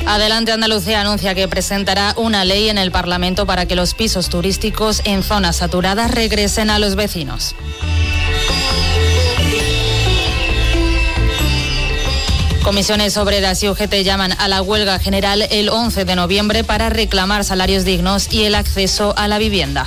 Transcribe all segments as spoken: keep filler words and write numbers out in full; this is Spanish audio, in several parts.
Adelante Andalucía anuncia que presentará una ley en el Parlamento para que los pisos turísticos en zonas saturadas regresen a los vecinos. Comisiones Obreras y U G T llaman a la huelga general el once de noviembre para reclamar salarios dignos y el acceso a la vivienda.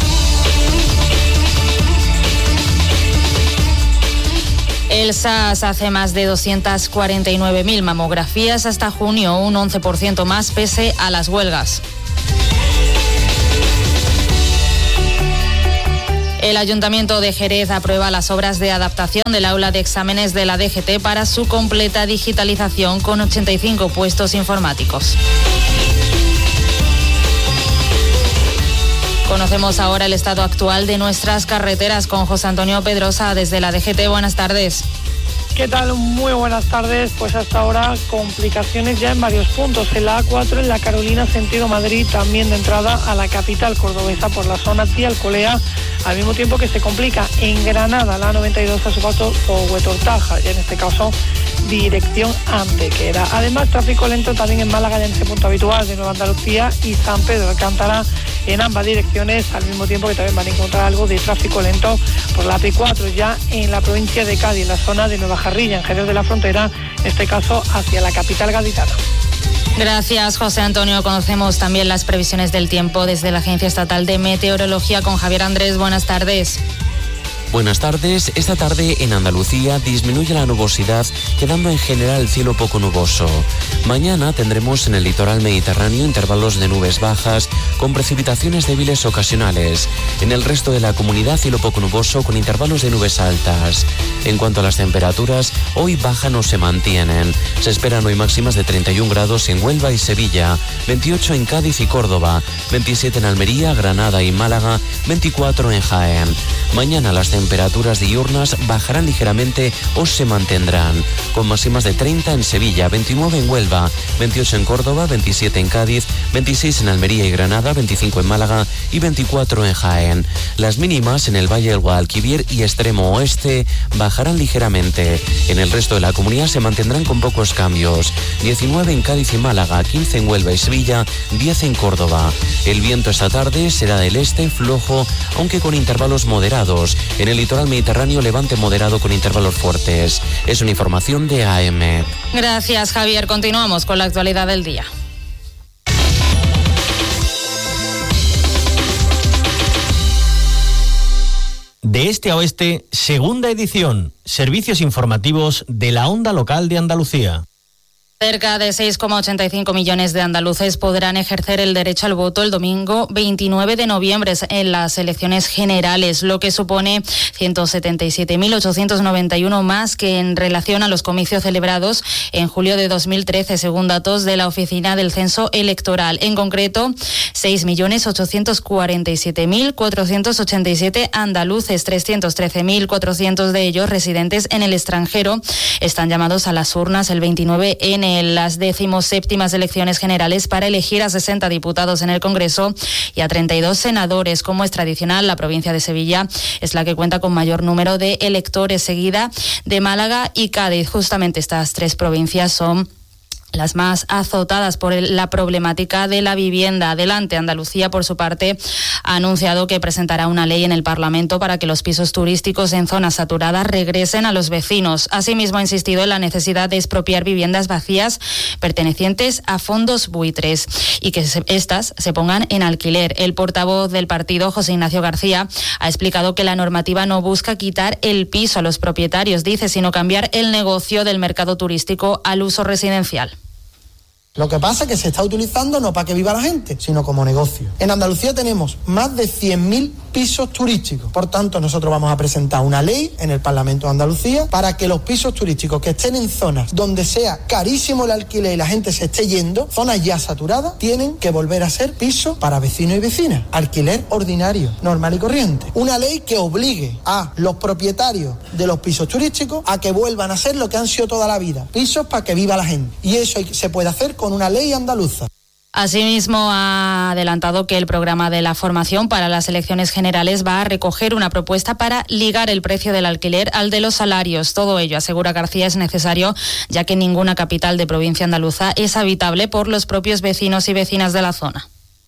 El S A S hace más de doscientas cuarenta y nueve mil mamografías hasta junio, un once por ciento más pese a las huelgas. El Ayuntamiento de Jerez aprueba las obras de adaptación del aula de exámenes de la D G T para su completa digitalización con ochenta y cinco puestos informáticos. Conocemos ahora el estado actual de nuestras carreteras con José Antonio Pedrosa desde la D G T. Buenas tardes. ¿Qué tal? Muy buenas tardes. Pues hasta ahora complicaciones ya en varios puntos. En la A cuatro, en la Carolina, sentido Madrid, también de entrada a la capital cordobesa por la zona de Alcolea, al mismo tiempo que se complica en Granada, la A noventa y dos a su paso por Huetortaja, y en este caso dirección Antequera. Además, tráfico lento también en Málaga, en ese punto habitual de Nueva Andalucía, y San Pedro de Alcántara en ambas direcciones, al mismo tiempo que también van a encontrar algo de tráfico lento por la A P cuatro, ya en la provincia de Cádiz, en la zona de Nueva Jarrilla, en Jerez de la Frontera, en este caso hacia la capital gaditana. Gracias, José Antonio. Conocemos también las previsiones del tiempo desde la Agencia Estatal de Meteorología con Javier Andrés. Buenas tardes. Buenas tardes. Esta tarde en Andalucía disminuye la nubosidad, quedando en general el cielo poco nuboso. Mañana tendremos en el litoral mediterráneo intervalos de nubes bajas con precipitaciones débiles ocasionales. En el resto de la comunidad cielo poco nuboso con intervalos de nubes altas. En cuanto a las temperaturas, hoy bajan o se mantienen. Se esperan hoy máximas de treinta y un grados en Huelva y Sevilla, veintiocho en Cádiz y Córdoba, veintisiete en Almería, Granada y Málaga, veinticuatro en Jaén. Mañana las temperaturas diurnas bajarán ligeramente o se mantendrán, con máximas de treinta en Sevilla, veintinueve en Huelva, veintiocho en Córdoba, veintisiete en Cádiz, veintiséis en Almería y Granada, veinticinco en Málaga y veinticuatro en Jaén. Las mínimas en el Valle del Guadalquivir y extremo oeste bajarán ligeramente. En el resto de la comunidad se mantendrán con pocos cambios. diecinueve en Cádiz y Málaga, quince en Huelva y Sevilla, diez en Córdoba. El viento esta tarde será del este flojo, aunque con intervalos moderados. En el litoral mediterráneo, levante moderado con intervalos fuertes. Es una información de A M. Gracias, Javier. Continuamos con la actualidad del día. De este a oeste, segunda edición. Servicios informativos de la onda local de Andalucía. Cerca de seis coma ochenta y cinco millones de andaluces podrán ejercer el derecho al voto el domingo veintinueve de noviembre en las elecciones generales, lo que supone ciento setenta y siete mil ochocientos noventa y uno más que en relación a los comicios celebrados en julio de dos mil trece, según datos de la Oficina del Censo Electoral. En concreto, seis millones ochocientos cuarenta y siete mil cuatrocientos ochenta y siete andaluces, trescientos trece mil cuatrocientos de ellos residentes en el extranjero, están llamados a las urnas el veintinueve en las decimoséptimas elecciones generales para elegir a sesenta diputados en el Congreso y a treinta y dos senadores. Como es tradicional, la provincia de Sevilla es la que cuenta con mayor número de electores, seguida de Málaga y Cádiz. Justamente estas tres provincias son las más azotadas por el, la problemática de la vivienda. Adelante Andalucía, por su parte, ha anunciado que presentará una ley en el Parlamento para que los pisos turísticos en zonas saturadas regresen a los vecinos. Asimismo, ha insistido en la necesidad de expropiar viviendas vacías pertenecientes a fondos buitres y que se, estas se pongan en alquiler. El portavoz del partido, José Ignacio García, ha explicado que la normativa no busca quitar el piso a los propietarios, dice, sino cambiar el negocio del mercado turístico al uso residencial. Lo que pasa es que se está utilizando no para que viva la gente, sino como negocio. En Andalucía tenemos más de cien mil pisos turísticos. Por tanto, nosotros vamos a presentar una ley en el Parlamento de Andalucía para que los pisos turísticos que estén en zonas donde sea carísimo el alquiler y la gente se esté yendo, zonas ya saturadas, tienen que volver a ser pisos para vecinos y vecinas. Alquiler ordinario, normal y corriente. Una ley que obligue a los propietarios de los pisos turísticos a que vuelvan a ser lo que han sido toda la vida, pisos para que viva la gente. Y eso se puede hacer con una ley andaluza. Asimismo, ha adelantado que el programa de la formación para las elecciones generales va a recoger una propuesta para ligar el precio del alquiler al de los salarios. Todo ello, asegura García, es necesario, ya que ninguna capital de provincia andaluza es habitable por los propios vecinos y vecinas de la zona.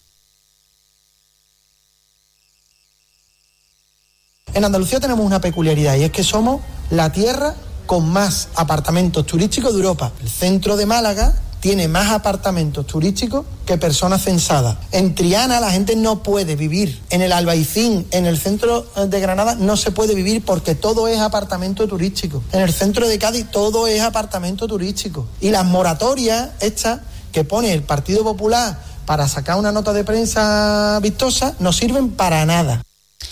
En Andalucía tenemos una peculiaridad y es que somos la tierra con más apartamentos turísticos de Europa. El centro de Málaga tiene más apartamentos turísticos que personas censadas. En Triana la gente no puede vivir. En el Albaicín, en el centro de Granada, no se puede vivir porque todo es apartamento turístico. En el centro de Cádiz todo es apartamento turístico. Y las moratorias estas que pone el Partido Popular para sacar una nota de prensa vistosa no sirven para nada.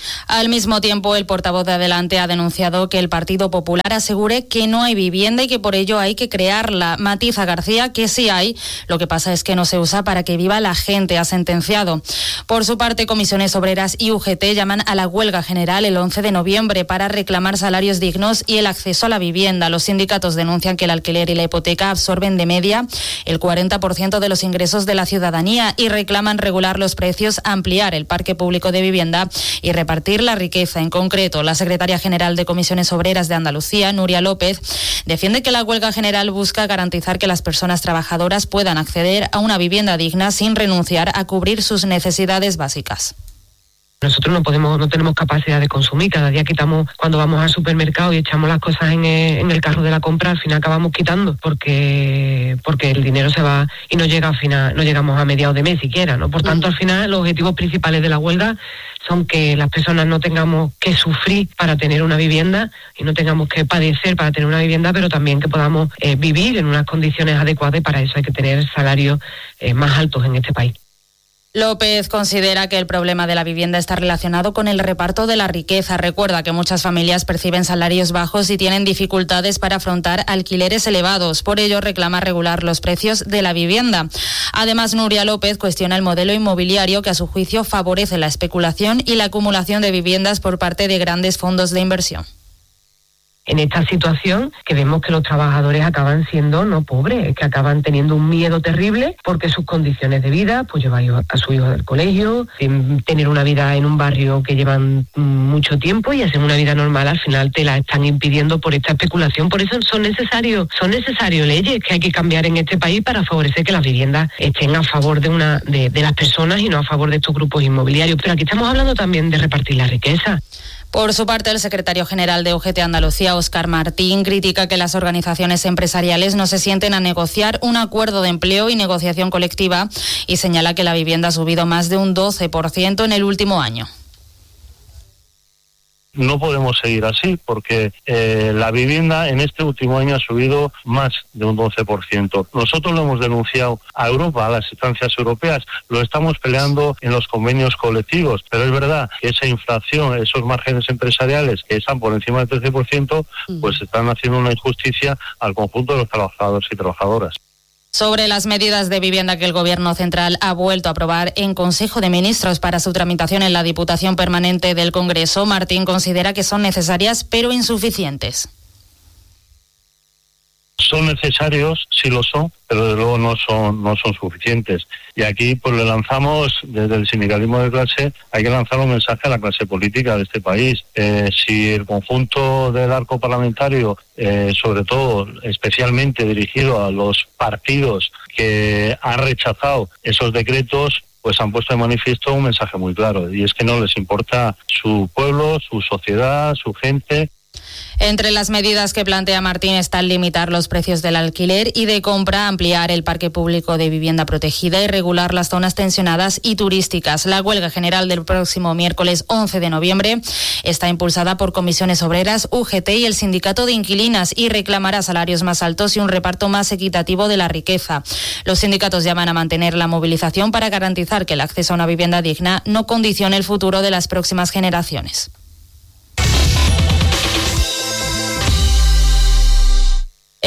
Al mismo tiempo, el portavoz de Adelante ha denunciado que el Partido Popular asegure que no hay vivienda y que por ello hay que crearla. Matiza García que sí hay, lo que pasa es que no se usa para que viva la gente, ha sentenciado. Por su parte, Comisiones Obreras y U G T llaman a la huelga general el once de noviembre para reclamar salarios dignos y el acceso a la vivienda. Los sindicatos denuncian que el alquiler y la hipoteca absorben de media el cuarenta por ciento de los ingresos de la ciudadanía y reclaman regular los precios, ampliar el parque público de vivienda y repartir la riqueza. En concreto, la secretaria general de Comisiones Obreras de Andalucía, Nuria López, defiende que la huelga general busca garantizar que las personas trabajadoras puedan acceder a una vivienda digna sin renunciar a cubrir sus necesidades básicas. Nosotros no podemos, no tenemos capacidad de consumir. Cada día quitamos, cuando vamos al supermercado y echamos las cosas en el, en el carro de la compra, al final acabamos quitando porque porque el dinero se va y no llega al final, no llegamos a mediados de mes siquiera, ¿no? Por tanto, al final los objetivos principales de la huelga son que las personas no tengamos que sufrir para tener una vivienda y no tengamos que padecer para tener una vivienda, pero también que podamos eh, vivir en unas condiciones adecuadas, y para eso hay que tener salarios eh, más altos en este país. López considera que el problema de la vivienda está relacionado con el reparto de la riqueza. Recuerda que muchas familias perciben salarios bajos y tienen dificultades para afrontar alquileres elevados. Por ello, reclama regular los precios de la vivienda. Además, Nuria López cuestiona el modelo inmobiliario que, a su juicio, favorece la especulación y la acumulación de viviendas por parte de grandes fondos de inversión. En esta situación que vemos que los trabajadores acaban siendo no pobres, es que acaban teniendo un miedo terrible porque sus condiciones de vida, pues llevar a su hijo al colegio, tener una vida en un barrio que llevan mucho tiempo y hacer una vida normal, al final te la están impidiendo por esta especulación. Por eso son necesarios, son necesarios leyes que hay que cambiar en este país para favorecer que las viviendas estén a favor de una de, de las personas y no a favor de estos grupos inmobiliarios. Pero aquí estamos hablando también de repartir la riqueza. Por su parte, el secretario general de U G T Andalucía, Óscar Martín, critica que las organizaciones empresariales no se sienten a negociar un acuerdo de empleo y negociación colectiva y señala que la vivienda ha subido más de un doce por ciento en el último año. No podemos seguir así porque eh, la vivienda en este último año ha subido más de un doce por ciento. Nosotros lo hemos denunciado a Europa, a las instancias europeas, lo estamos peleando en los convenios colectivos, pero es verdad que esa inflación, esos márgenes empresariales que están por encima del trece por ciento, pues están haciendo una injusticia al conjunto de los trabajadores y trabajadoras. Sobre las medidas de vivienda que el Gobierno central ha vuelto a aprobar en Consejo de Ministros para su tramitación en la Diputación Permanente del Congreso, Martín considera que son necesarias pero insuficientes. Son necesarios, sí lo son, pero desde luego no son no son suficientes. Y aquí pues le lanzamos, desde el sindicalismo de clase, hay que lanzar un mensaje a la clase política de este país. Eh, si el conjunto del arco parlamentario, eh, sobre todo, especialmente dirigido a los partidos que han rechazado esos decretos, pues han puesto de manifiesto un mensaje muy claro, y es que no les importa su pueblo, su sociedad, su gente. Entre las medidas que plantea Martín están limitar los precios del alquiler y de compra, ampliar el parque público de vivienda protegida y regular las zonas tensionadas y turísticas. La huelga general del próximo miércoles once de noviembre está impulsada por Comisiones Obreras, U G T y el Sindicato de Inquilinas y reclamará salarios más altos y un reparto más equitativo de la riqueza. Los sindicatos llaman a mantener la movilización para garantizar que el acceso a una vivienda digna no condicione el futuro de las próximas generaciones.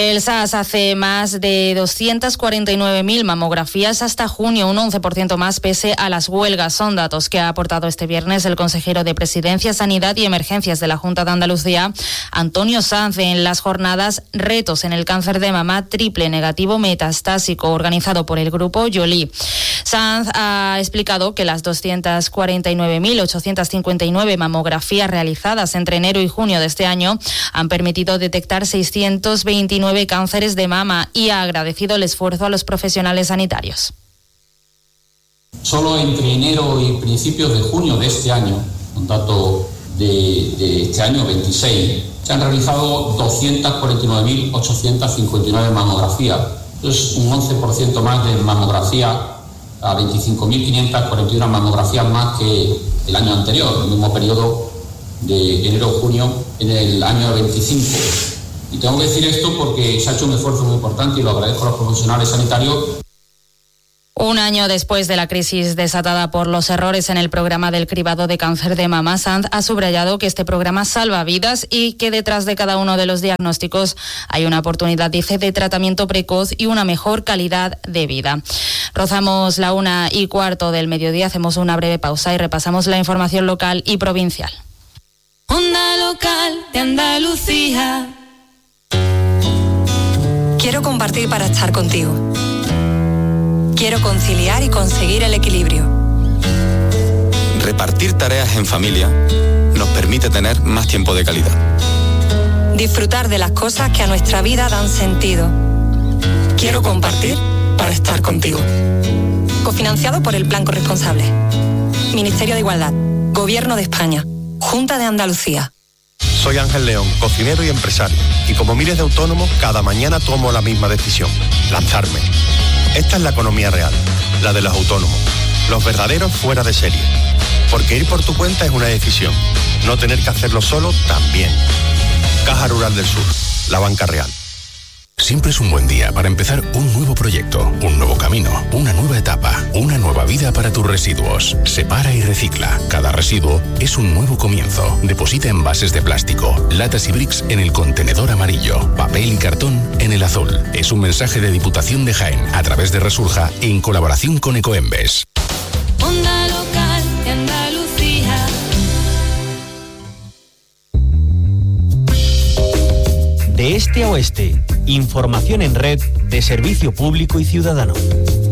El S A S hace más de doscientas cuarenta y nueve mil mamografías hasta junio, un once por ciento más pese a las huelgas. Son datos que ha aportado este viernes el consejero de Presidencia, Sanidad y Emergencias de la Junta de Andalucía, Antonio Sanz, en las jornadas Retos en el cáncer de mama triple negativo metastásico, organizado por el grupo Joly. Sanz ha explicado que las doscientas cuarenta y nueve mil ochocientas cincuenta y nueve mamografías realizadas entre enero y junio de este año han permitido detectar seiscientos veintinueve cánceres de mama y ha agradecido el esfuerzo a los profesionales sanitarios. Solo entre enero y principios de junio de este año, un dato de, de este año veintiséis, se han realizado doscientas cuarenta y nueve mil ochocientas cincuenta y nueve mamografías. Es un once por ciento más de mamografía, a veinticinco mil quinientas cuarenta y una mamografías más que el año anterior, el mismo periodo de enero-junio en el año veinticinco. Y tengo que decir esto porque se ha hecho un esfuerzo muy importante y lo agradezco a los profesionales sanitarios. Un año después de la crisis desatada por los errores en el programa del cribado de cáncer de mama, Sanz ha subrayado que este programa salva vidas y que detrás de cada uno de los diagnósticos hay una oportunidad, dice, de tratamiento precoz y una mejor calidad de vida. Rozamos la una y cuarto del mediodía, hacemos una breve pausa y repasamos la información local y provincial. Onda Local de Andalucía. Quiero compartir para estar contigo. Quiero conciliar y conseguir el equilibrio. Repartir tareas en familia nos permite tener más tiempo de calidad. Disfrutar de las cosas que a nuestra vida dan sentido. Quiero compartir para estar contigo. Cofinanciado por el Plan Corresponsable. Ministerio de Igualdad. Gobierno de España. Junta de Andalucía. Soy Ángel León, cocinero y empresario. Y como miles de autónomos, cada mañana tomo la misma decisión. Lanzarme. Esta es la economía real, la de los autónomos, los verdaderos fuera de serie. Porque ir por tu cuenta es una decisión, no tener que hacerlo solo también. Caja Rural del Sur, la banca real. Siempre es un buen día para empezar un nuevo proyecto, un nuevo camino, una nueva etapa, una nueva vida para tus residuos. Separa y recicla. Cada residuo es un nuevo comienzo. Deposita envases de plástico, latas y bricks en el contenedor amarillo, papel y cartón en el azul. Es un mensaje de Diputación de Jaén a través de Resurja en colaboración con Ecoembes. Onda Local de Andalucía. De este a oeste, información en red de servicio público y ciudadano.